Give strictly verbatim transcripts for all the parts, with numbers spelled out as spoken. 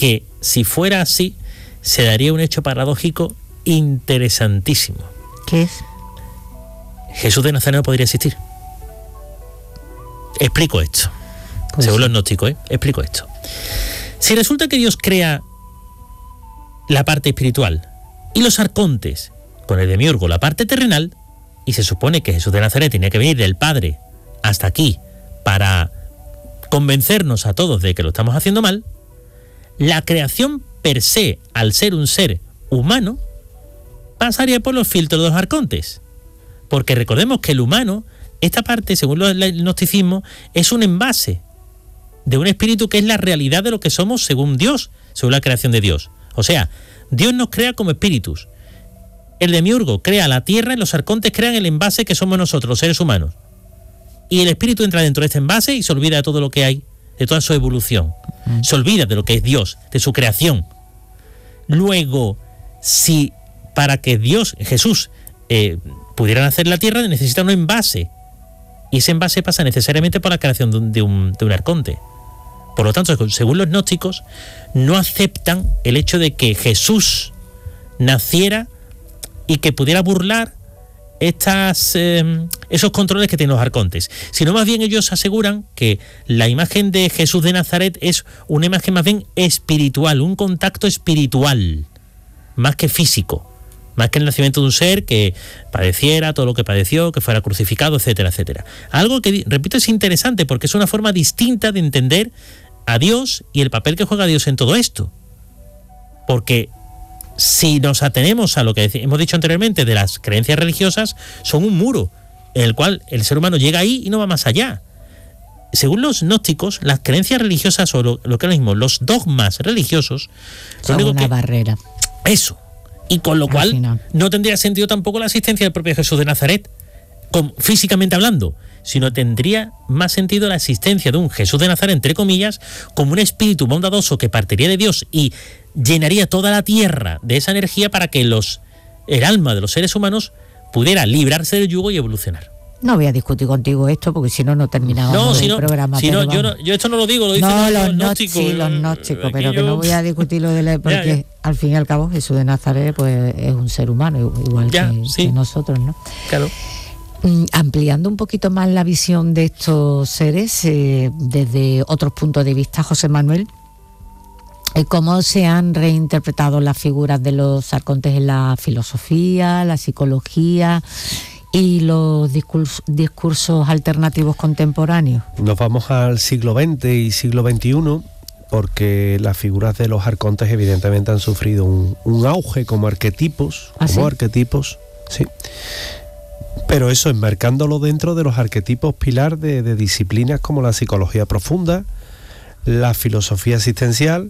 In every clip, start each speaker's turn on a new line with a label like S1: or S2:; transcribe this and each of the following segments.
S1: que si fuera así, se daría un hecho paradójico interesantísimo.
S2: ¿Qué es?
S1: Jesús de Nazaret no podría existir. Explico esto. Pues según sí. Los gnósticos, ¿eh? Explico esto. Si resulta que Dios crea la parte espiritual y los arcontes, con el demiurgo, la parte terrenal, y se supone que Jesús de Nazaret tenía que venir del Padre hasta aquí para convencernos a todos de que lo estamos haciendo mal, la creación per se, al ser un ser humano, pasaría por los filtros de los arcontes. Porque recordemos que el humano, esta parte, según el gnosticismo, es un envase de un espíritu que es la realidad de lo que somos según Dios, según la creación de Dios. O sea, Dios nos crea como espíritus. El demiurgo crea la tierra y los arcontes crean el envase que somos nosotros, los seres humanos. Y el espíritu entra dentro de este envase y se olvida de todo lo que hay, de toda su evolución. Mm. Se olvida de lo que es Dios, de su creación. Luego, si para que Dios, Jesús, eh, pudiera hacer la tierra, necesita un envase. Y ese envase pasa necesariamente por la creación de un, de un, de un arconte. Por lo tanto, según los gnósticos, no aceptan el hecho de que Jesús naciera y que pudiera burlar estas, eh, esos controles que tienen los arcontes, sino más bien ellos aseguran que la imagen de Jesús de Nazaret es una imagen más bien espiritual, un contacto espiritual, más que físico, más que el nacimiento de un ser que padeciera todo lo que padeció, que fuera crucificado, etcétera, etcétera. Algo que, repito, es interesante porque es una forma distinta de entender a Dios y el papel que juega Dios en todo esto. Porque si nos atenemos a lo que hemos dicho anteriormente de las creencias religiosas, son un muro en el cual el ser humano llega ahí y no va más allá. Según los gnósticos, las creencias religiosas o lo, lo que es lo mismo, los dogmas religiosos
S2: son una
S1: que,
S2: barrera.
S1: Eso. Y con lo cual no tendría sentido tampoco la existencia del propio Jesús de Nazaret, con, físicamente hablando, sino tendría más sentido la existencia de un Jesús de Nazaret, entre comillas, como un espíritu bondadoso que partiría de Dios y llenaría toda la tierra de esa energía para que los, el alma de los seres humanos pudiera librarse del yugo y evolucionar.
S2: No voy a discutir contigo esto porque si no no terminábamos
S1: no, si
S2: el
S1: no,
S2: programa.
S1: Si no, yo, no, yo esto no lo digo, lo dicen
S2: no,
S1: los,
S2: los
S1: gnósticos.
S2: Sí, los gnósticos, pero
S1: yo...
S2: que no voy a discutir lo de la... Porque
S1: ya, ya.
S2: al fin y al cabo Jesús de Nazaret pues es un ser humano, igual
S1: ya,
S2: que,
S1: sí.
S2: que nosotros, ¿no?
S1: Claro.
S2: Ampliando un poquito más la visión de estos seres eh, desde otros puntos de vista, José Manuel, eh, ¿cómo se han reinterpretado las figuras de los arcontes en la filosofía, la psicología y los discursos, discursos alternativos contemporáneos?
S3: Nos vamos al siglo veinte y siglo veintiuno, porque las figuras de los arcontes evidentemente han sufrido un, un auge como arquetipos,
S2: ¿Ah,
S3: como
S2: sí?
S3: arquetipos, sí. Pero eso, enmarcándolo dentro de los arquetipos pilar de, de disciplinas como la psicología profunda, la filosofía existencial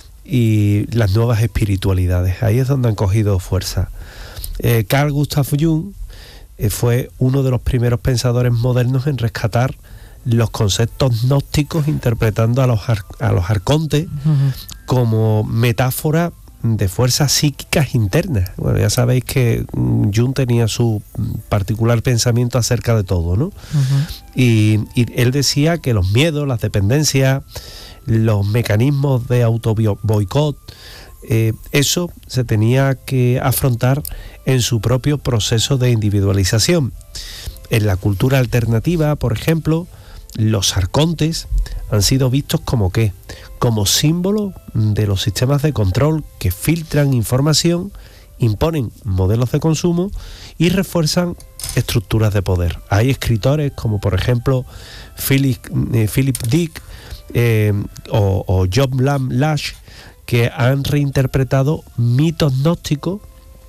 S3: y las nuevas espiritualidades. Ahí es donde han cogido fuerza. Eh, Carl Gustav Jung eh, fue uno de los primeros pensadores modernos en rescatar los conceptos gnósticos, interpretando a los, ar- a los arcontes uh-huh. como metáfora de fuerzas psíquicas internas. Bueno, ya sabéis que Jung tenía su particular pensamiento acerca de todo, ¿no? Uh-huh. Y, y él decía que los miedos, las dependencias, los mecanismos de autoboicot, eh, eso se tenía que afrontar en su propio proceso de individualización. En la cultura alternativa, por ejemplo, los arcontes han sido vistos como ¿qué? Como símbolo de los sistemas de control que filtran información, imponen modelos de consumo y refuerzan estructuras de poder. Hay escritores como por ejemplo Philip, eh, Philip Dick eh, o, o John Lam Lash, que han reinterpretado mitos gnósticos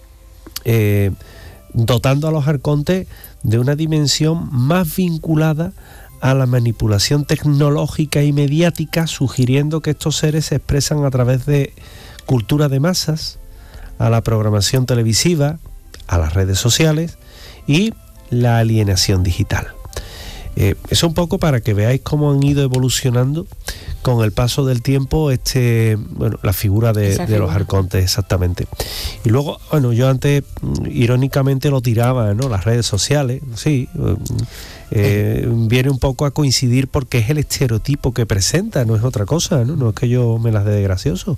S3: eh, dotando a los arcontes de una dimensión más vinculada a la manipulación tecnológica y mediática, sugiriendo que estos seres se expresan a través de cultura de masas, a la programación televisiva, a las redes sociales y la alienación digital. Eh, eso un poco para que veáis cómo han ido evolucionando con el paso del tiempo este bueno la figura de, de los arcontes, exactamente. Y luego, bueno, yo antes irónicamente lo tiraba, ¿no? Las redes sociales, sí, eh, viene un poco a coincidir porque es el estereotipo que presenta, no es otra cosa, ¿no? No es que yo me las dé de gracioso.